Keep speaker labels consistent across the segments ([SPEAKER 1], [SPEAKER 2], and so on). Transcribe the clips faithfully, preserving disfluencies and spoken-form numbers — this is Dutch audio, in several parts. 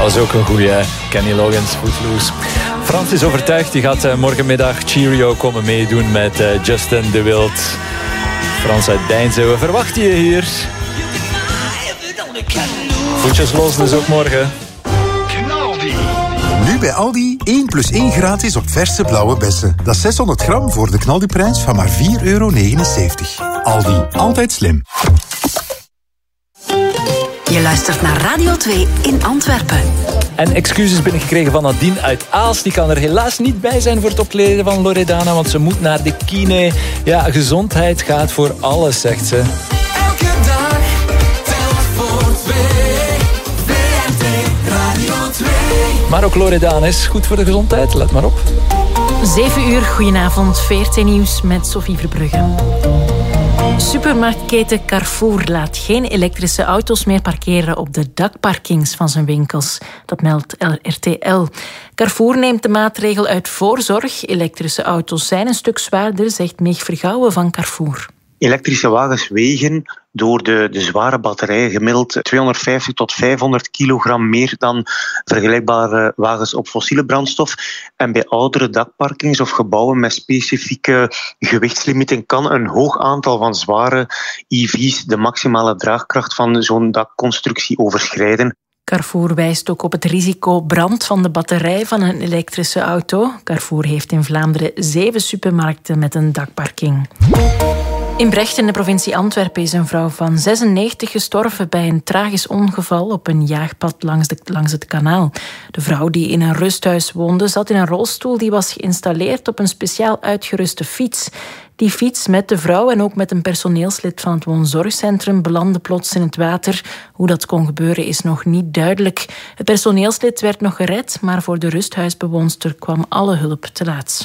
[SPEAKER 1] Dat was ook een goeie, Kenny Loggins, Footloose. Frans is overtuigd, die gaat morgenmiddag Cheerio komen meedoen met uh, Justin de Wild. Frans uit Deinzen, we verwachten je hier. Voetjes los dus ook morgen.
[SPEAKER 2] Nu bij Aldi één plus één gratis op verse blauwe bessen. Dat is zeshonderd gram voor de knaldiprijs van maar vier euro negenenzeventig. Aldi, altijd slim.
[SPEAKER 3] Je luistert naar Radio twee in Antwerpen.
[SPEAKER 1] En excuses binnengekregen van Nadine uit Aalst. Die kan er helaas niet bij zijn voor het optreden van Loredana, want ze moet naar de kine. Ja, gezondheid gaat voor alles, zegt ze.
[SPEAKER 4] Elke dag, tel voor twee. V R T Radio twee.
[SPEAKER 1] Maar ook Loredana is goed voor de gezondheid, let maar op.
[SPEAKER 5] zeven uur, goedenavond, V R T Nieuws met Sophie Verbrugge. Supermarktketen Carrefour laat geen elektrische auto's meer parkeren op de dakparkings van zijn winkels. Dat meldt R T L. Carrefour neemt de maatregel uit voorzorg. Elektrische auto's zijn een stuk zwaarder, zegt Meeg Vergouwen van Carrefour.
[SPEAKER 6] Elektrische wagens wegen door de, de zware batterijen gemiddeld tweehonderdvijftig tot vijfhonderd kilogram meer dan vergelijkbare wagens op fossiele brandstof. En bij oudere dakparkings of gebouwen met specifieke gewichtslimieten kan een hoog aantal van zware E V's de maximale draagkracht van zo'n dakconstructie overschrijden.
[SPEAKER 5] Carrefour wijst ook op het risico brand van de batterij van een elektrische auto. Carrefour heeft in Vlaanderen zeven supermarkten met een dakparking. In Brecht in de provincie Antwerpen is een vrouw van zesennegentig gestorven bij een tragisch ongeval op een jaagpad langs, de, langs het kanaal. De vrouw die in een rusthuis woonde zat in een rolstoel die was geïnstalleerd op een speciaal uitgeruste fiets. Die fiets met de vrouw en ook met een personeelslid van het woonzorgcentrum belandde plots in het water. Hoe dat kon gebeuren is nog niet duidelijk. Het personeelslid werd nog gered, maar voor de rusthuisbewoonster kwam alle hulp te laat.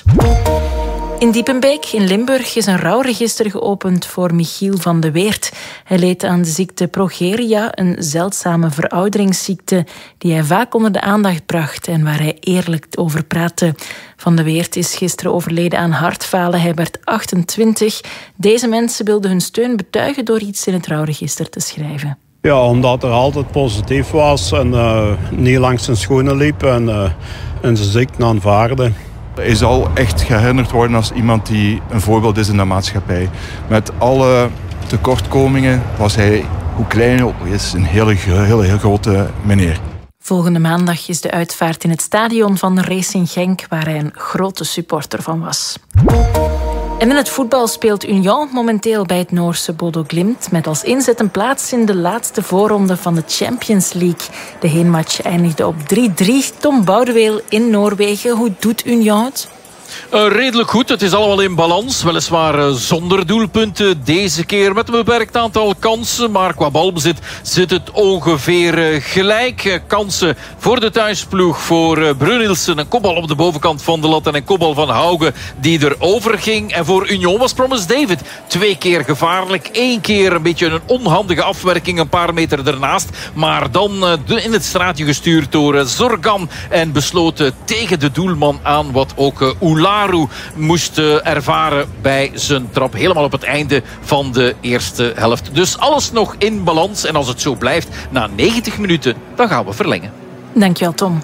[SPEAKER 5] In Diepenbeek in Limburg is een rouwregister geopend voor Michiel van de Weert. Hij leed aan de ziekte progeria, een zeldzame verouderingsziekte die hij vaak onder de aandacht bracht en waar hij eerlijk over praatte. Van de Weert is gisteren overleden aan hartfalen. Hij werd achtentwintig. Deze mensen wilden hun steun betuigen door iets in het rouwregister te schrijven.
[SPEAKER 7] Ja, omdat er altijd positief was en uh, niet langs zijn schoenen liep en, uh, en zijn ziekte aanvaarde.
[SPEAKER 8] Hij zal echt geherinnerd worden als iemand die een voorbeeld is in de maatschappij. Met alle tekortkomingen was hij, hoe klein hij ook is, een hele, hele, hele grote meneer.
[SPEAKER 5] Volgende maandag is de uitvaart in het stadion van Racing Genk, waar hij een grote supporter van was. En in het voetbal speelt Union momenteel bij het Noorse Bodo Glimt met als inzet een plaats in de laatste voorronde van de Champions League. De heenmatch eindigde op drie drie. Tom Boudeweel in Noorwegen. Hoe doet Union het?
[SPEAKER 9] Uh, redelijk goed, het is allemaal in balans. Weliswaar uh, zonder doelpunten deze keer met een beperkt aantal kansen. Maar qua balbezit zit het ongeveer uh, gelijk. Uh, kansen voor de thuisploeg, voor uh, Brunilsen. Een kopbal op de bovenkant van de lat en een kopbal van Hauge die erover ging. En voor Union was Promise David twee keer gevaarlijk. Eén keer een beetje een onhandige afwerking een paar meter ernaast. Maar dan uh, de, in het straatje gestuurd door uh, Zorgan. En besloten tegen de doelman aan wat ook uh, Oelaru moest uh, ervaren bij zijn trap. Helemaal op het einde van de eerste helft. Dus alles nog in balans. En als het zo blijft, na negentig minuten, dan gaan we verlengen.
[SPEAKER 5] Dankjewel, Tom.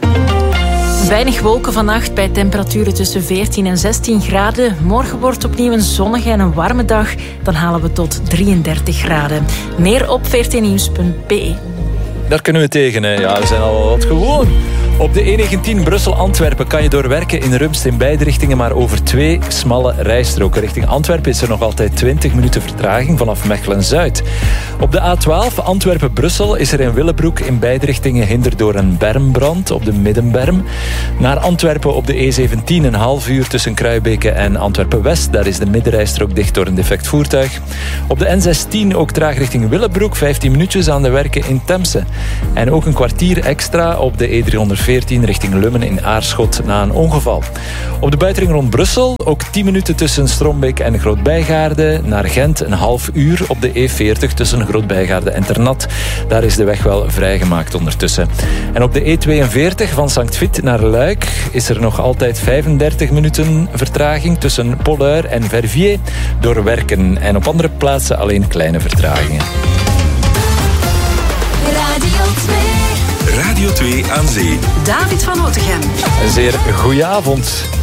[SPEAKER 5] Weinig wolken vannacht bij temperaturen tussen veertien en zestien graden. Morgen wordt opnieuw een zonnige en een warme dag. Dan halen we tot drieëndertig graden. Meer op v r t nieuws punt b e.
[SPEAKER 1] Daar kunnen we tegen, hè. Ja, we zijn al wat gewoon. Op de E negentien Brussel-Antwerpen kan je doorwerken in Rumst in beide richtingen, maar over twee smalle rijstroken. Richting Antwerpen is er nog altijd twintig minuten vertraging vanaf Mechelen-Zuid. Op de A twaalf Antwerpen-Brussel is er in Willebroek in beide richtingen hinder door een bermbrand op de middenberm. Naar Antwerpen op de E zeventien een half uur tussen Kruibeke en Antwerpen-West. Daar is de middenrijstrook dicht door een defect voertuig. Op de N zestien ook traag richting Willebroek, vijftien minuutjes aan de werken in Temse. En ook een kwartier extra op de E driehonderdveertien richting Lummen in Aarschot na een ongeval. Op de buitenring rond Brussel ook tien minuten tussen Strombeek en Groot-Bijgaarde. Naar Gent een half uur op de E veertig tussen Groot-Bijgaarde en Ternat. Daar is de weg wel vrijgemaakt ondertussen. En op de E tweeënveertig van Sankt Vith naar Luik is er nog altijd vijfendertig minuten vertraging tussen Poluir en Verviers door werken. En op andere plaatsen alleen kleine vertragingen.
[SPEAKER 4] Radio twee.
[SPEAKER 2] Radio
[SPEAKER 10] Radio twee aan Zee.
[SPEAKER 3] David van Otegem.
[SPEAKER 1] Een zeer goeie avond.